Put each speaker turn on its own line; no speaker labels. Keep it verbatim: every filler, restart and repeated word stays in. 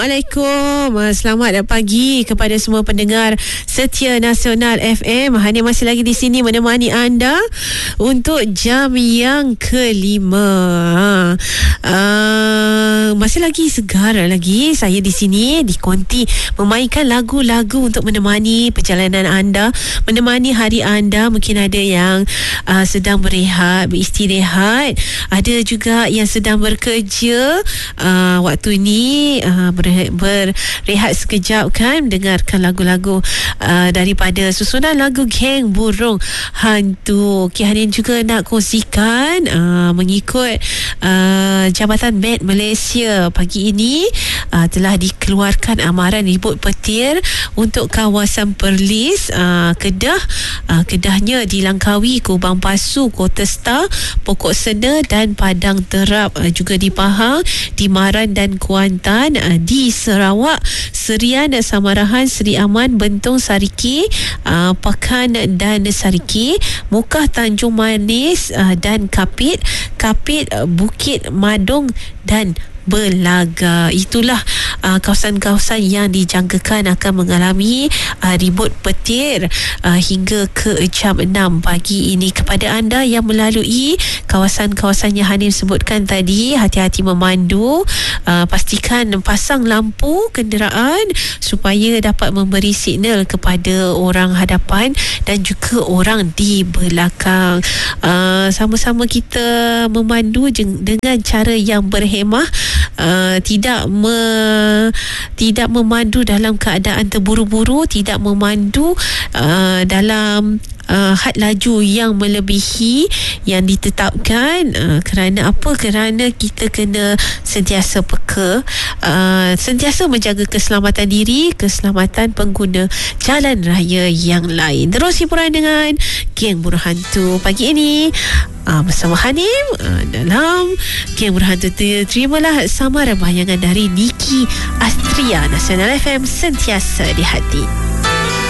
Assalamualaikum. Selamat pagi kepada semua pendengar setia Nasional F M. Hani masih lagi di sini menemani anda untuk jam yang kelima. Uh, masih lagi segar lagi saya di sini di Konti memainkan lagu-lagu untuk menemani perjalanan anda, menemani hari anda. Mungkin ada yang uh, sedang berehat, beristirahat, ada juga yang sedang bekerja uh, waktu ni uh, ber berehat sekejap kan, dengarkan lagu-lagu uh, daripada susunan lagu Geng Burung Hantu. Okay, Hanin juga nak kongsikan uh, mengikut uh, Jabatan Med Malaysia pagi ini uh, telah dikeluarkan amaran ribut petir untuk kawasan Perlis, uh, Kedah. Uh, Kedahnya di Langkawi, Kubang Pasu, Kota Star, Pokok Sena dan Padang Terap, uh, juga di Pahang, di Maran dan Kuantan, uh, di Sarawak, Serian, Samarahan, Seri Aman, Bentong, Sariki, uh, Pakan dan Sariki, Mukah, Tanjung Manis uh, dan Kapit, Kapit, uh, Bukit Madong dan Belaga. Itulah uh, kawasan-kawasan yang dijangkakan akan mengalami uh, ribut petir uh, hingga ke jam enam pagi ini. Kepada anda yang melalui kawasan-kawasan yang Hanim sebutkan tadi, hati-hati memandu, uh, pastikan pasang lampu kenderaan supaya dapat memberi signal kepada orang hadapan dan juga orang di belakang. Uh, sama-sama kita memandu dengan cara yang berhemah. Uh, tidak me, tidak memandu dalam keadaan terburu-buru, tidak memandu uh, dalam Uh, had laju yang melebihi yang ditetapkan. Uh, kerana apa? Kerana kita kena sentiasa peka, uh, sentiasa menjaga keselamatan diri, keselamatan pengguna jalan raya yang lain. Terus hiburan dengan Geng Burung Hantu pagi ini uh, bersama Hanim uh, dalam Geng Burung Hantu. Terimalah samaran bayangan dari Niki Astria. Nasional F M, sentiasa di hati.